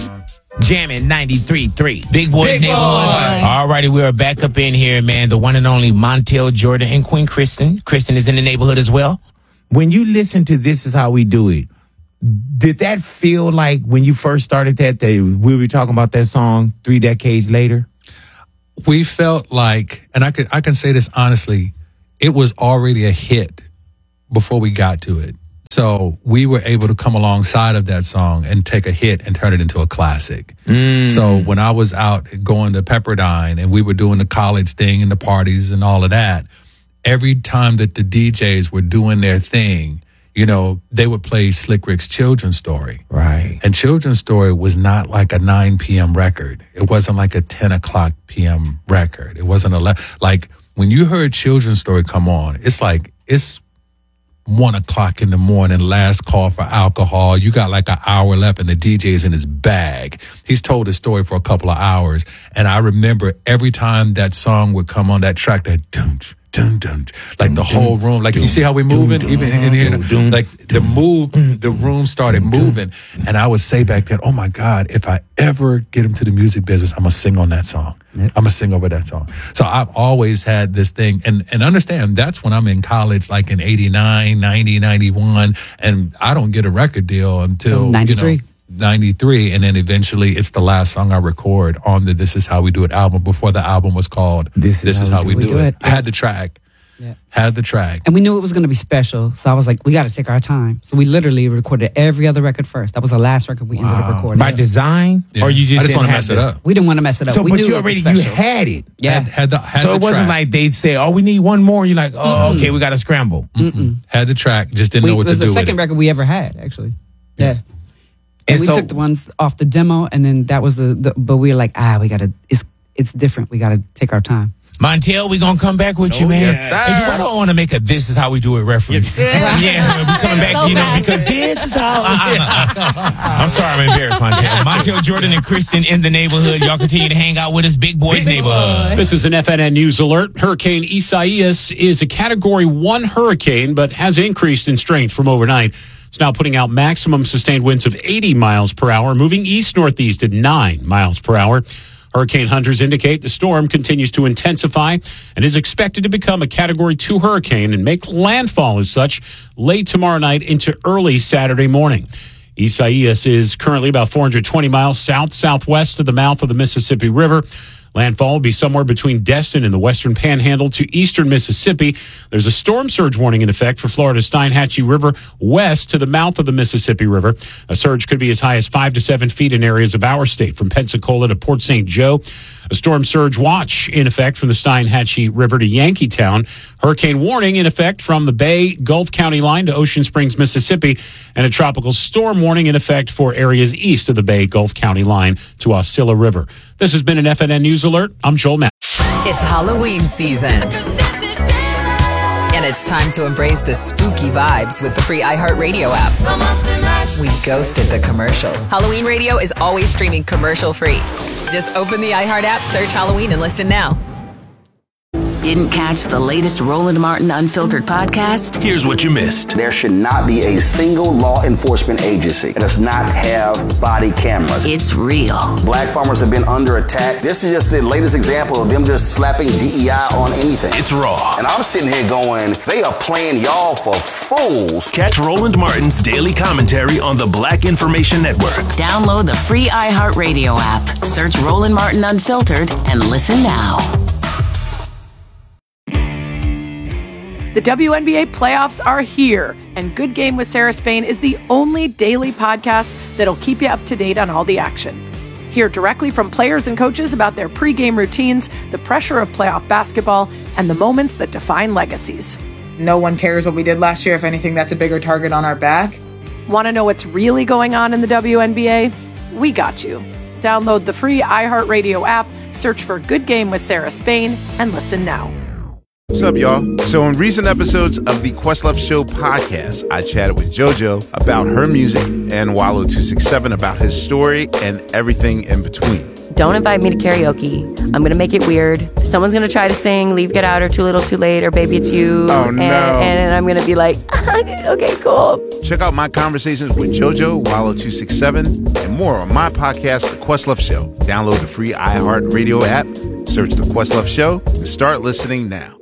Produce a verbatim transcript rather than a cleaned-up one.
Jamming ninety-three point three. Big Boys Big Neighborhood. Boy. All righty, we are back up in here, man. The one and only Montel Jordan and Queen Kristen. Kristen is in the neighborhood as well. When you listen to This Is How We Do It, did that feel like when you first started that, that we were talking about that song three decades later? We felt like, and I could I can say this honestly, it was already a hit before we got to it. So we were able to come alongside of that song and take a hit and turn it into a classic. Mm. So when I was out going to Pepperdine and we were doing the college thing and the parties and all of that, every time that the D Js were doing their thing, you know, they would play Slick Rick's Children's Story. Right. And Children's Story was not like a nine p.m. record. It wasn't like a ten o'clock p.m. record. It wasn't a, le- like when you heard Children's Story come on, it's like, it's one o'clock in the morning, last call for alcohol. You got like an hour left and the D J's in his bag. He's told his story for a couple of hours. And I remember every time that song would come on that track, that dum, dum, dum, like the whole room, like you see how we moving? Even in here, like the move, the room started moving. And I would say back then, oh my God, if I ever get into the music business, I'm going to sing on that song. I'm going to sing over that song. So I've always had this thing. And, and understand, that's when I'm in college, like in eighty-nine, ninety, ninety-one. And I don't get a record deal until, ninety-three. you know, ninety-three. And then eventually it's the last song I record on the This Is How We Do It album before the album was called This Is, this is How, We, we Do, do it. it. I had the track. Yeah. Had the track. And we knew it was going to be special. So I was like, we got to take our time. So we literally recorded every other record first. That was the last record we wow. ended up recording. By design? Yeah. Or you just, I just want to mess it up? We didn't want to mess it up. So, we but knew you already, you had it. Yeah. Had, had the, had so the it wasn't track. like they'd say, oh, we need one more. And you're like, oh, mm-mm. okay, we got to scramble. Mm-mm. Had the track, just didn't we, know what to do with it. It was the second record we ever had, actually. Yeah. yeah. And, and we so, took the ones off the demo, and then that was the, the but we were like, ah, we got to, it's, it's different. We got to take our time. Montel, we gonna come back with oh, you, man. Yes, I don't want to make a "This Is How We Do It" reference. Yeah, yeah we're coming back, so you know, bad. Because this is how. Uh, uh, uh, I'm sorry, I'm embarrassed, Montel. Montel Jordan and Kristen in the neighborhood. Y'all continue to hang out with us, Big Boys Big Neighborhood. Boy. This is an F N N News alert. Hurricane Isaias is a Category One hurricane, but has increased in strength from overnight. It's now putting out maximum sustained winds of eighty miles per hour, moving east-northeast at nine miles per hour. Hurricane hunters indicate the storm continues to intensify and is expected to become a Category two hurricane and make landfall as such late tomorrow night into early Saturday morning. Isaias is currently about four hundred twenty miles south-southwest of the mouth of the Mississippi River. Landfall will be somewhere between Destin and the western panhandle to eastern Mississippi. There's a storm surge warning in effect for Florida's Steinhatchee River west to the mouth of the Mississippi River. A surge could be as high as five to seven feet in areas of our state, from Pensacola to Port Saint Joe. A storm surge watch in effect from the Steinhatchee River to Yankeetown. Hurricane warning in effect from the Bay Gulf County line to Ocean Springs, Mississippi. And a tropical storm warning in effect for areas east of the Bay Gulf County line to Osceola River. This has been an F N N News Alert. I'm Joel Matt. It's Halloween season. And it's time to embrace the spooky vibes with the free iHeartRadio app. We ghosted the commercials. Halloween Radio is always streaming commercial free. Just open the iHeart app, search Halloween, and listen now. Didn't catch the latest Roland Martin Unfiltered podcast? Here's what you missed. There should not be a single law enforcement agency that does not have body cameras. It's real. Black farmers have been under attack. This is just the latest example of them just slapping D E I on anything. It's raw. And I'm sitting here going, they are playing y'all for fools. Catch Roland Martin's daily commentary on the Black Information Network. Download the free iHeartRadio app. Search Roland Martin Unfiltered and listen now. The W N B A playoffs are here, and Good Game with Sarah Spain is the only daily podcast that'll keep you up to date on all the action. Hear directly from players and coaches about their pregame routines, the pressure of playoff basketball, and the moments that define legacies. No one cares what we did last year. If anything, that's a bigger target on our back. Want to know what's really going on in the W N B A? We got you. Download the free iHeartRadio app, search for Good Game with Sarah Spain, and listen now. What's up, y'all? So in recent episodes of the Questlove Show podcast, I chatted with JoJo about her music and Wallo two six seven about his story and everything in between. don't invite me to karaoke. I'm going to make it weird. Someone's going to try to sing Leave, Get Out, or Too Little, Too Late, or Baby It's You. Oh, and, no. And I'm going to be like, okay, cool. Check out my conversations with JoJo, Wallow two six seven, and more on my podcast, The Questlove Show. Download the free iHeartRadio app, search The Questlove Show, and start listening now.